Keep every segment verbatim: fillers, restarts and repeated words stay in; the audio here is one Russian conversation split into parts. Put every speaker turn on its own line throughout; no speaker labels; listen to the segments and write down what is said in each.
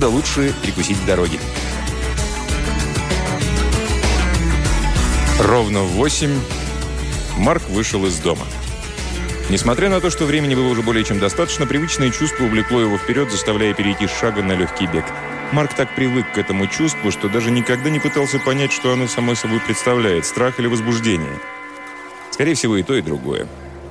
куда лучше перекусить в дороге. Ровно в восемь Марк вышел из дома. Несмотря на то, что времени было уже более чем достаточно, привычное чувство увлекло его вперед, заставляя перейти с шага на легкий бег. Марк так привык к этому чувству, что даже никогда не пытался понять, что оно само собой представляет – страх или возбуждение. Скорее всего, и то, и другое.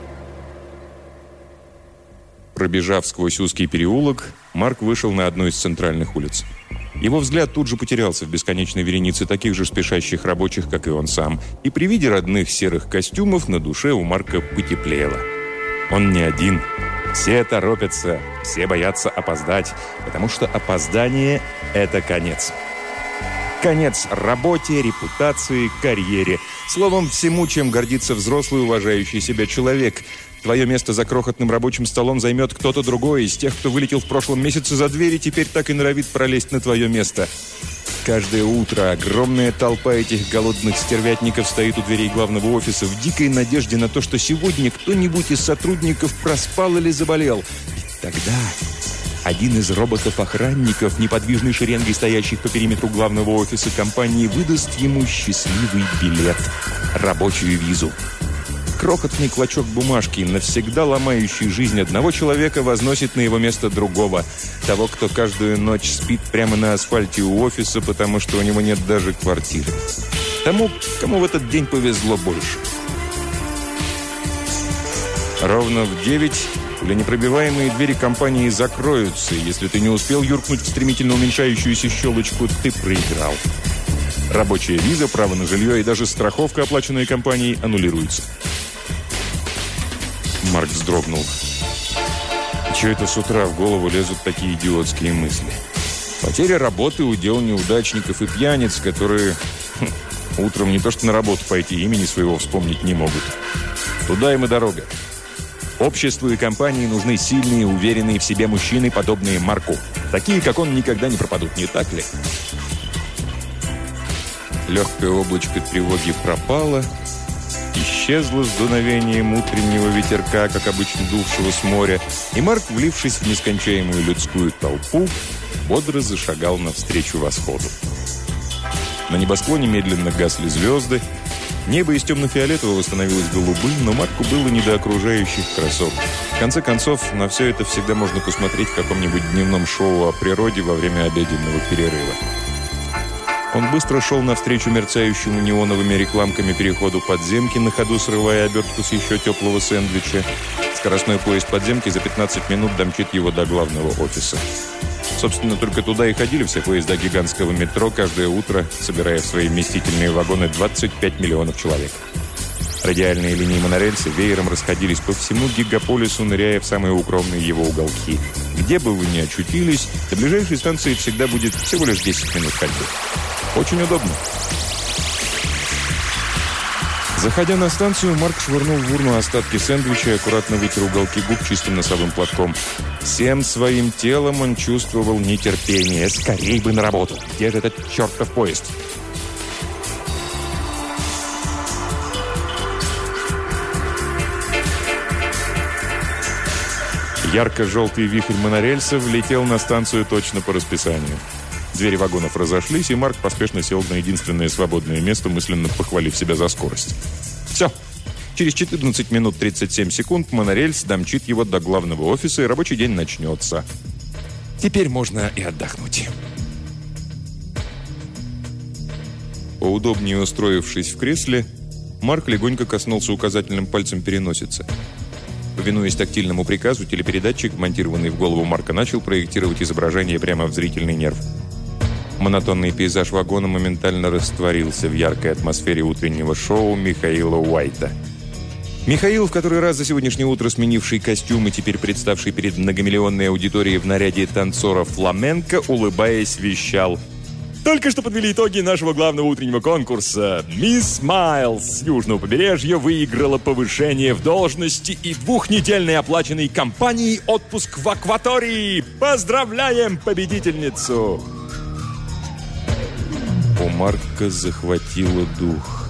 Пробежав сквозь узкий переулок, Марк вышел на одну из центральных улиц. Его взгляд тут же потерялся в бесконечной веренице таких же спешащих рабочих, как и он сам. И при виде родных серых костюмов на душе у Марка потеплело. Он не один. Все торопятся, все боятся опоздать, потому что опоздание – это конец. Конец работе, репутации, карьере. Словом, всему, чем гордится взрослый, уважающий себя человек. Твое место за крохотным рабочим столом займет кто-то другой из тех, кто вылетел в прошлом месяце за дверь и теперь так и норовит пролезть на твое место. Каждое утро огромная толпа этих голодных стервятников стоит у дверей главного офиса в дикой надежде на то, что сегодня кто-нибудь из сотрудников проспал или заболел. И тогда один из роботов-охранников, неподвижной шеренгой стоящих по периметру главного офиса компании, выдаст ему счастливый билет, рабочую визу. Крохотный клочок бумажки, навсегда ломающий жизнь одного человека, возносит на его место другого. Того, кто каждую ночь спит прямо на асфальте у офиса, потому что у него нет даже квартиры. Тому, кому в этот день повезло больше. Ровно в девять пуленепробиваемые двери компании закроются, и если ты не успел юркнуть в стремительно уменьшающуюся щелочку, ты проиграл. Рабочая виза, право на жилье и даже страховка, оплаченная компанией, аннулируются. Марк вздрогнул. Чего это с утра в голову лезут такие идиотские мысли? Потеря работы – удел неудачников и пьяниц, которые хм, утром не то что на работу пойти, имени своего вспомнить не могут. Туда им и дорога. Обществу и компании нужны сильные, уверенные в себе мужчины, подобные Марку. Такие, как он, никогда не пропадут, не так ли? Легкое облачко тревоги пропало, исчезло с дуновением утреннего ветерка, как обычно дувшего с моря, и Марк, влившись в нескончаемую людскую толпу, бодро зашагал навстречу восходу. На небосклоне медленно гасли звезды, небо из темно-фиолетового становилось голубым, но Марку было не до окружающих красот. В конце концов, на все это всегда можно посмотреть в каком-нибудь дневном шоу о природе во время обеденного перерыва. Он быстро шел навстречу мерцающему неоновыми рекламками переходу подземки, на ходу срывая обертку с еще теплого сэндвича. Скоростной поезд подземки за пятнадцать минут домчит его до главного офиса. Собственно, только туда и ходили все поезда гигантского метро каждое утро, собирая в свои вместительные вагоны двадцать пять миллионов человек. Радиальные линии монорельса веером расходились по всему гигаполису, ныряя в самые укромные его уголки. Где бы вы ни очутились, до ближайшей станции всегда будет всего лишь десять минут ходьбы. Очень удобно. Заходя на станцию, Марк швырнул в урну остатки сэндвича и аккуратно вытер уголки губ чистым носовым платком. Всем своим телом он чувствовал нетерпение. Скорей бы на работу! Где же этот чертов поезд? Ярко-желтый вихрь монорельса влетел на станцию точно по расписанию. Двери вагонов разошлись, и Марк поспешно сел на единственное свободное место, мысленно похвалив себя за скорость. Все. Через четырнадцать минут тридцать семь секунд монорельс домчит его до главного офиса, и рабочий день начнется. Теперь можно и отдохнуть. Поудобнее устроившись в кресле, Марк легонько коснулся указательным пальцем переносицы. Повинуясь тактильному приказу, телепередатчик, вмонтированный в голову Марка, начал проектировать изображение прямо в зрительный нерв. Монотонный пейзаж вагона моментально растворился в яркой атмосфере утреннего шоу Михаила Уайта. Михаил, в который раз за сегодняшнее утро сменивший костюм и теперь представший перед многомиллионной аудиторией в наряде танцора фламенко, улыбаясь, вещал: «Только что подвели итоги нашего главного утреннего конкурса. Мисс Майлз с Южного побережья выиграла повышение в должности и двухнедельный оплаченный компанией отпуск в акватории. Поздравляем победительницу!» У Марка захватило дух.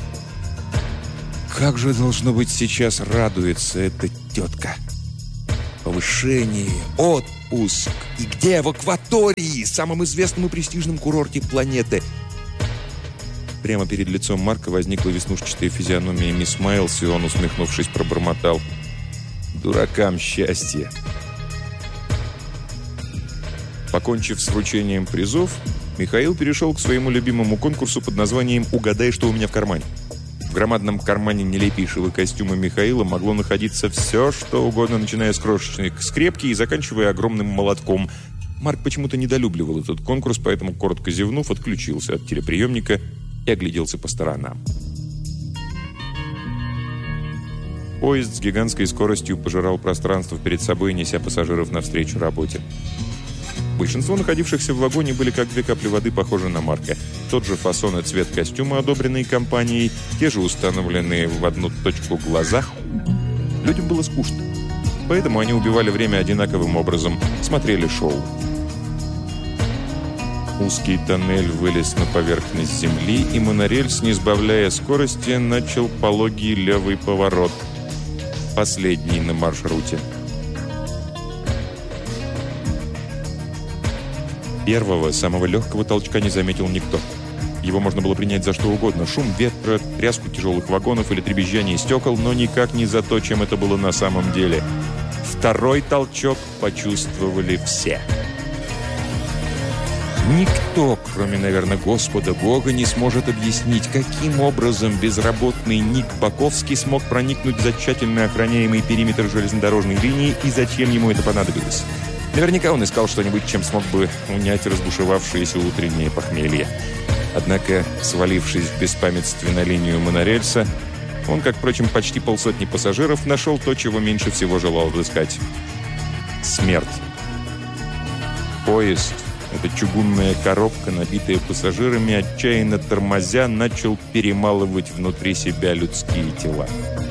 Как же, должно быть, сейчас радуется эта тетка. Повышение, отпуск. И где? В акватории, самом известном и престижном курорте планеты. Прямо перед лицом Марка возникла веснушчатая физиономия мисс Майлз, и он, усмехнувшись, пробормотал: «Дуракам счастье». Покончив с вручением призов, Михаил перешел к своему любимому конкурсу под названием «Угадай, что у меня в кармане». В громадном кармане нелепейшего костюма Михаила могло находиться все, что угодно, начиная с крошечной скрепки и заканчивая огромным молотком. Марк почему-то недолюбливал этот конкурс, поэтому, коротко зевнув, отключился от телеприемника и огляделся по сторонам. Поезд с гигантской скоростью пожирал пространство перед собой, неся пассажиров навстречу работе. Большинство находившихся в вагоне были как две капли воды похожи на Марка. Тот же фасон и цвет костюма, одобренный компанией, те же установленные в одну точку глаза. Людям было скучно. Поэтому они убивали время одинаковым образом, смотрели шоу. Узкий тоннель вылез на поверхность земли, и монорельс, не сбавляя скорости, начал пологий левый поворот. Последний на маршруте. Первого, самого легкого толчка не заметил никто. Его можно было принять за что угодно. Шум ветра, тряску тяжелых вагонов или дребезжание стекол, но никак не за то, чем это было на самом деле. Второй толчок почувствовали все. Никто, кроме, наверное, Господа Бога, не сможет объяснить, каким образом безработный Ник Баковский смог проникнуть за тщательно охраняемый периметр железнодорожной линии и зачем ему это понадобилось. Наверняка он искал что-нибудь, чем смог бы унять разбушевавшееся утреннее похмелье. Однако, свалившись в беспамятстве на линию монорельса, он, как, впрочем, почти полсотни пассажиров, нашел то, чего меньше всего желал отыскать. Смерть. Поезд, эта чугунная коробка, набитая пассажирами, отчаянно тормозя, начал перемалывать внутри себя людские тела.